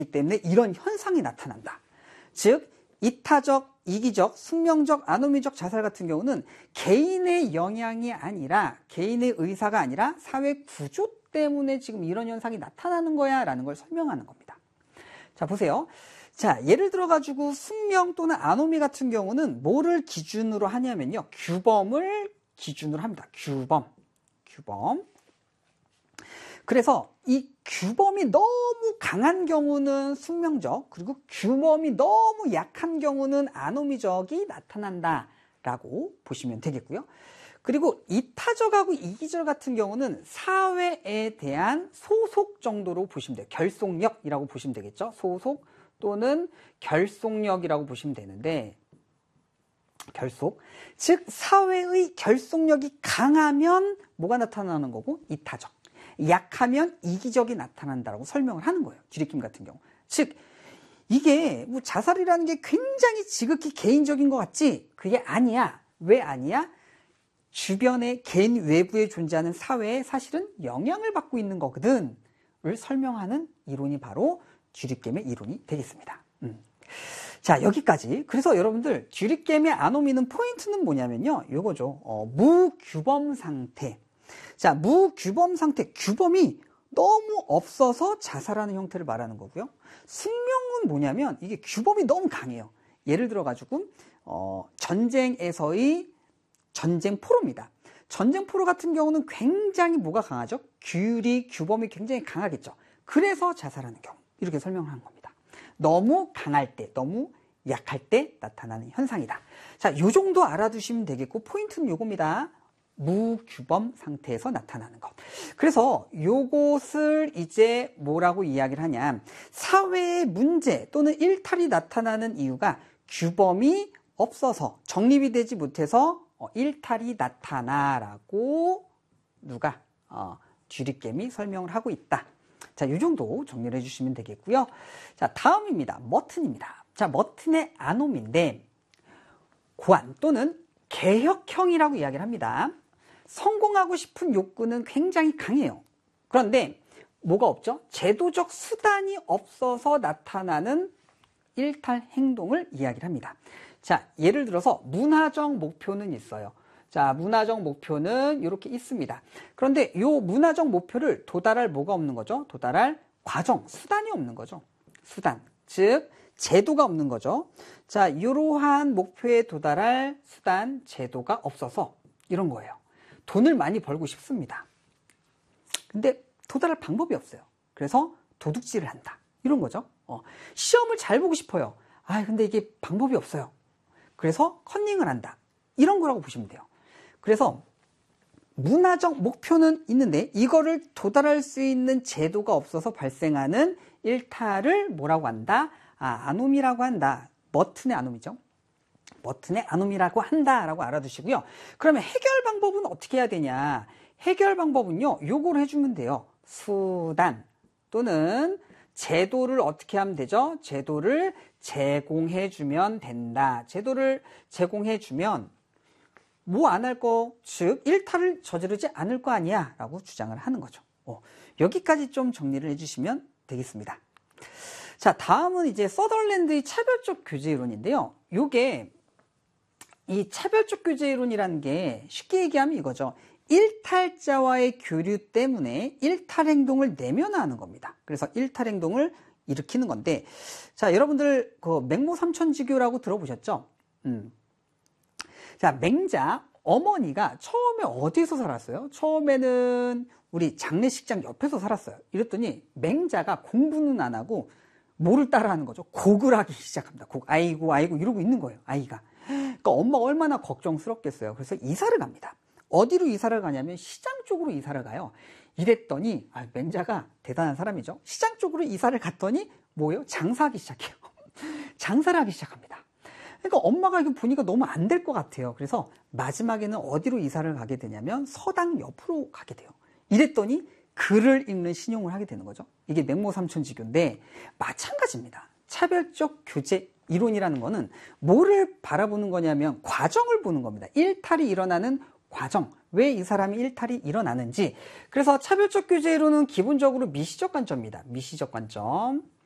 때문에 이런 현상이 나타난다. 즉 이타적, 이기적, 숙명적, 아노미적 자살 같은 경우는 개인의 영향이 아니라 개인의 의사가 아니라 사회 구조 때문에 지금 이런 현상이 나타나는 거야 라는 걸 설명하는 겁니다. 자 보세요. 자 예를 들어 가지고 숙명 또는 아노미 같은 경우는 뭐를 기준으로 하냐면요. 규범을 기준으로 합니다. 규범. 그래서 이 규범이 너무 강한 경우는 숙명적, 그리고 규범이 너무 약한 경우는 아노미적이 나타난다라고 보시면 되겠고요. 그리고 이타적하고 이기적 같은 경우는 사회에 대한 소속 정도로 보시면 돼요. 결속력이라고 보시면 되겠죠. 소속 또는 결속력이라고 보시면 되는데, 결속, 즉 사회의 결속력이 강하면 뭐가 나타나는 거고? 이타적. 약하면 이기적이 나타난다라고 설명을 하는 거예요. 쥐리킴 같은 경우. 즉 이게 뭐 자살이라는 게 굉장히 지극히 개인적인 것 같지? 그게 아니야. 왜 아니야? 주변에 개인 외부에 존재하는 사회에 사실은 영향을 받고 있는 거거든 을 설명하는 이론이 바로 쥐리킴의 이론이 되겠습니다. 자 여기까지. 그래서 여러분들 쥐리킴의 아노미는 포인트는 뭐냐면요. 요거죠. 무규범 상태. 자, 무규범 상태, 규범이 너무 없어서 자살하는 형태를 말하는 거고요. 숙명은 뭐냐면 이게 규범이 너무 강해요. 예를 들어 가지고 전쟁에서의 전쟁포로입니다. 전쟁포로 같은 경우는 굉장히 뭐가 강하죠? 규범이 굉장히 강하겠죠. 그래서 자살하는 경우 이렇게 설명하는 겁니다. 너무 강할 때, 너무 약할 때 나타나는 현상이다. 자, 요 정도 알아두시면 되겠고 포인트는 요겁니다. 무규범 상태에서 나타나는 것. 그래서 요것을 이제 뭐라고 이야기를 하냐. 사회의 문제 또는 일탈이 나타나는 이유가 규범이 없어서 정립이 되지 못해서 일탈이 나타나라고 누가? 쥐리킴이 설명을 하고 있다. 자, 요 정도 정리를 해주시면 되겠고요. 자, 다음입니다. 머튼입니다. 자, 머튼의 아노미인데 고안 또는 개혁형이라고 이야기를 합니다. 성공하고 싶은 욕구는 굉장히 강해요. 그런데 뭐가 없죠? 제도적 수단이 없어서 나타나는 일탈 행동을 이야기를 합니다. 자, 예를 들어서 문화적 목표는 있어요. 자, 문화적 목표는 이렇게 있습니다. 그런데 이 문화적 목표를 도달할 뭐가 없는 거죠? 도달할 과정, 수단이 없는 거죠. 수단, 즉 제도가 없는 거죠. 자, 이러한 목표에 도달할 수단, 제도가 없어서 이런 거예요. 돈을 많이 벌고 싶습니다. 근데 도달할 방법이 없어요. 그래서 도둑질을 한다. 이런 거죠. 시험을 잘 보고 싶어요. 근데 이게 방법이 없어요. 그래서 컨닝을 한다. 이런 거라고 보시면 돼요. 그래서 문화적 목표는 있는데 이거를 도달할 수 있는 제도가 없어서 발생하는 일탈을 뭐라고 한다? 아노미라고 한다. 머튼의 아노미죠. 머튼의 아노미라고 한다라고 알아두시고요. 그러면 해결 방법은 어떻게 해야 되냐? 해결 방법은요. 요걸 해주면 돼요. 수단 또는 제도를 어떻게 하면 되죠? 제도를 제공해주면 된다. 제도를 제공해주면 뭐 안 할 거, 즉 일탈을 저지르지 않을 거 아니야 라고 주장을 하는 거죠. 여기까지 좀 정리를 해주시면 되겠습니다. 자, 다음은 이제 서덜랜드의 차별적 교제 이론인데요. 요게 이 차별적 교제 이론이라는 게 쉽게 얘기하면 이거죠. 일탈자와의 교류 때문에 일탈 행동을 내면화하는 겁니다. 그래서 일탈 행동을 일으키는 건데, 자, 여러분들 그 맹모 삼천지교라고 들어보셨죠? 자, 맹자 어머니가 처음에 어디에서 살았어요? 처음에는 우리 장례식장 옆에서 살았어요. 이랬더니 맹자가 공부는 안 하고 뭐를 따라하는 거죠? 곡을 하기 시작합니다. 곡, 아이고 아이고 이러고 있는 거예요. 아이가. 그러니까 엄마가 얼마나 걱정스럽겠어요. 그래서 이사를 갑니다. 어디로 이사를 가냐면 시장 쪽으로 이사를 가요. 이랬더니 맹자가 대단한 사람이죠. 시장 쪽으로 이사를 갔더니 뭐예요? 장사하기 시작해요. 장사를 하기 시작합니다. 그러니까 엄마가 이거 보니까 너무 안 될 것 같아요. 그래서 마지막에는 어디로 이사를 가게 되냐면 서당 옆으로 가게 돼요. 이랬더니 글을 읽는 신용을 하게 되는 거죠. 이게 맹모 삼천지교인데 마찬가지입니다. 차별적 교제 이론이라는 거는 뭐를 바라보는 거냐면 과정을 보는 겁니다. 일탈이 일어나는 과정, 왜 이 사람이 일탈이 일어나는지. 그래서 차별적 교제 이론은 기본적으로 미시적 관점입니다. 미시적 관점.